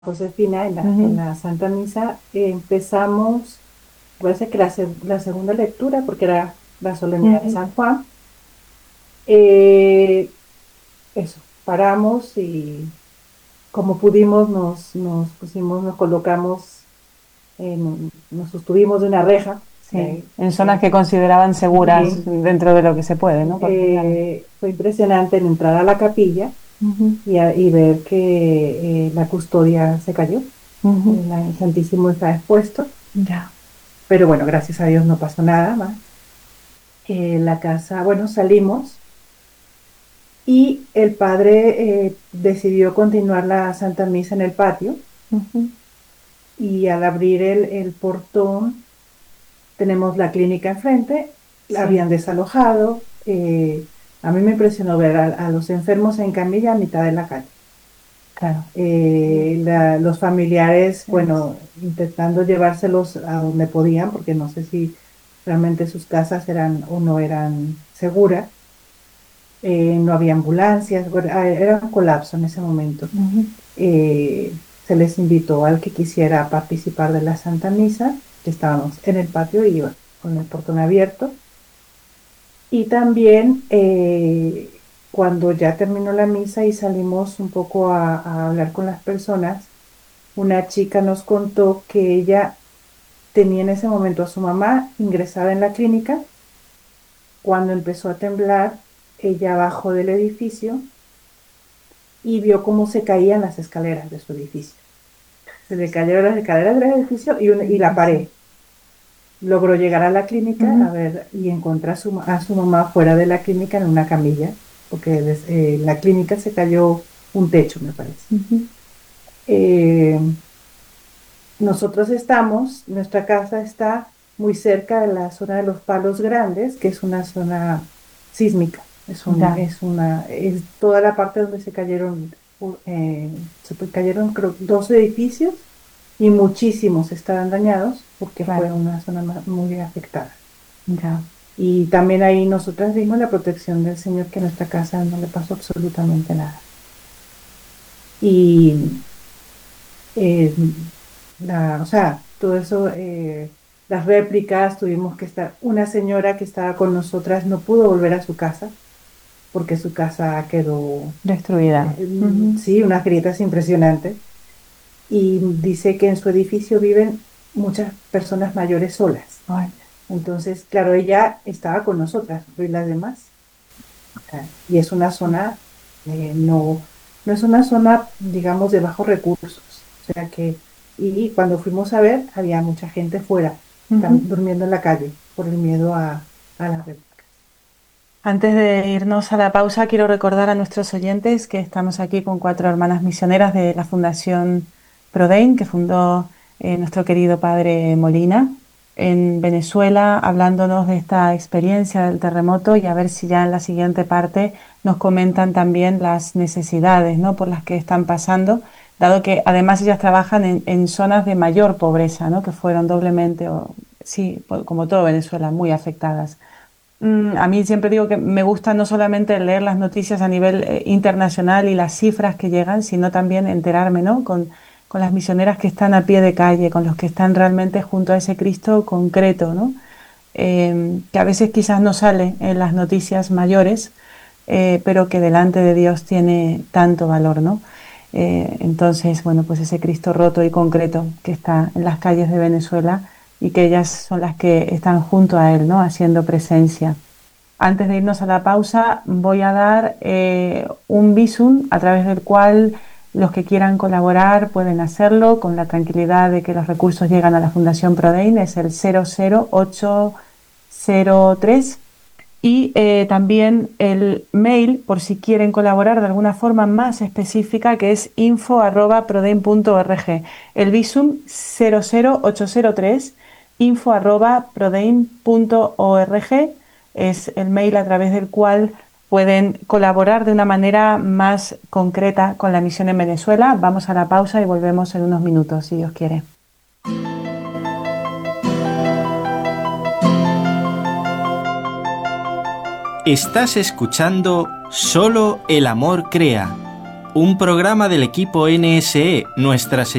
Josefina, en Ujú, la Santa Misa, empezamos, parece que la segunda lectura, porque era la solemnidad de ujú. San Juan. Eh, Eso, paramos y como pudimos nos pusimos, nos colocamos, nos sostuvimos de una reja. Sí, en zonas que consideraban seguras Y, dentro de lo que se puede, ¿no? Porque claro. fue impresionante en entrar a la capilla Ujú, y ver que la custodia se cayó, ujú. el Santísimo está expuesto. Ya. Pero bueno, gracias a Dios no pasó nada más. La casa, bueno, salimos y el padre decidió continuar la Santa Misa en el patio Ujú. y al abrir el portón tenemos la clínica enfrente, la Sí, habían desalojado. A mí me impresionó ver a los enfermos en camilla a mitad de la calle. claro. Los familiares, Sí. bueno, intentando llevárselos a donde podían, porque no sé si realmente sus casas eran o no eran seguras. No había ambulancias, bueno, era un colapso en ese momento. Ujú. Se les invitó al que quisiera participar de la Santa Misa, que estábamos en el patio y iba con el portón abierto. Y también cuando ya terminó la misa y salimos un poco a hablar con las personas, una chica nos contó que ella tenía en ese momento a su mamá ingresada en la clínica. Cuando empezó a temblar, ella bajó del edificio y vio cómo se caían las escaleras de su edificio. Se le cayeron las escaleras del edificio y la Difícil. pared. Logró llegar a la clínica a Ujú. ver y encontrar a su mamá fuera de la clínica en una camilla, porque la clínica se cayó un techo, me parece. Ujú. Eh, Nuestra casa está muy cerca de la zona de los Palos Grandes, que es una zona sísmica. Ya. Es toda la parte donde se cayeron, cayeron creo, dos edificios y muchísimos estaban dañados porque fue Claro. una zona muy afectada. Ya. Y también ahí nosotras vimos la protección del Señor, que a nuestra casa no le pasó absolutamente nada. Y eh, o sea, todo eso, las réplicas, tuvimos que estar, una señora que estaba con nosotras no pudo volver a su casa porque su casa quedó, Destruida. Ujú. sí, unas grietas impresionantes. Y dice que en su edificio viven muchas personas mayores solas. Ay, Entonces, claro, ella estaba con nosotras, pero ¿y las demás? Y es una zona, no es una zona, digamos, de bajos recursos. O sea que, y cuando fuimos a ver, había mucha gente fuera, ujú. durmiendo en la calle por el miedo a las réplicas. Antes de irnos a la pausa, quiero recordar a nuestros oyentes que estamos aquí con cuatro hermanas misioneras de la Fundación Prodein, que fundó nuestro querido padre Molina en Venezuela, hablándonos de esta experiencia del terremoto y a ver si ya en la siguiente parte nos comentan también las necesidades, ¿no? por las que están pasando, dado que además ellas trabajan en zonas de mayor pobreza, ¿no? que fueron doblemente, o, sí, como todo Venezuela, muy afectadas. A mí siempre digo que me gusta no solamente leer las noticias a nivel internacional y las cifras que llegan, sino también enterarme, ¿no? Con las misioneras que están a pie de calle, con los que están realmente junto a ese Cristo concreto, ¿no? Que a veces quizás no sale en las noticias mayores, pero que delante de Dios tiene tanto valor, ¿no? Entonces, bueno, pues ese Cristo roto y concreto que está en las calles de Venezuela y que ellas son las que están junto a Él, ¿no? Haciendo presencia. Antes de irnos a la pausa, voy a dar un visum a través del cual los que quieran colaborar pueden hacerlo con la tranquilidad de que los recursos llegan a la Fundación Prodein, es el 00803 y también el mail por si quieren colaborar de alguna forma más específica que es info@prodein.org. El visum 00803 info@prodein.org es el mail a través del cual pueden colaborar de una manera más concreta con la misión en Venezuela. Vamos a la pausa y volvemos en unos minutos, si Dios quiere. Estás escuchando Solo el amor crea. un programa del equipo NSE Nuestra Señora